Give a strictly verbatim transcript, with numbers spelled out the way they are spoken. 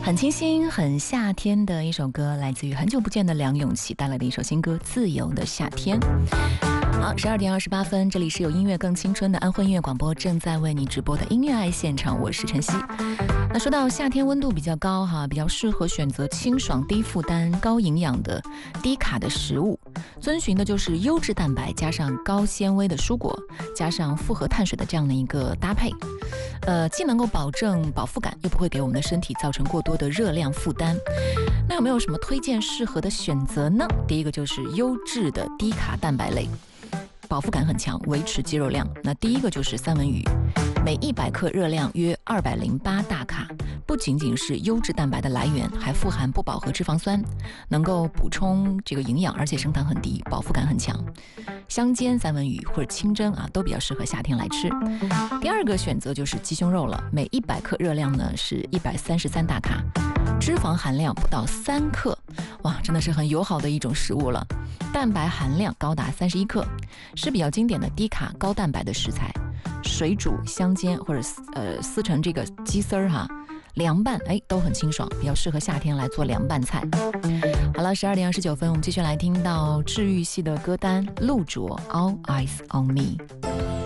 很清新很夏天的一首歌，来自于很久不见的梁咏琪带来的一首新歌《自由的夏天》。好，十二点二十八分，这里是有音乐更青春的安徽音乐广播，正在为你直播的音乐爱现场，我是晨曦。那说到夏天温度比较高哈，比较适合选择清爽、低负担、高营养的低卡的食物，遵循的就是优质蛋白加上高纤维的蔬果，加上复合碳水的这样的一个搭配。呃，既能够保证饱腹感，又不会给我们的身体造成过多的热量负担。那有没有什么推荐适合的选择呢？第一个就是优质的低卡蛋白类，饱腹感很强，维持肌肉量。那第一个就是三文鱼，每一百克热量约二百零八大卡，不仅仅是优质蛋白的来源，还富含不饱和脂肪酸，能够补充这个营养，而且升糖很低，饱腹感很强。香煎三文鱼或者清蒸啊，都比较适合夏天来吃。第二个选择就是鸡胸肉了，每一百克热量呢是一百三十三大卡，脂肪含量不到三克，哇，真的是很友好的一种食物了。蛋白含量高达三十一克，是比较经典的低卡高蛋白的食材。水煮、香煎或者呃撕成这个鸡丝儿哈，凉拌哎都很清爽，比较适合夏天来做凉拌菜。好了，十二点二十九分，我们继续来听到治愈系的歌单，陆卓《All Eyes on Me》。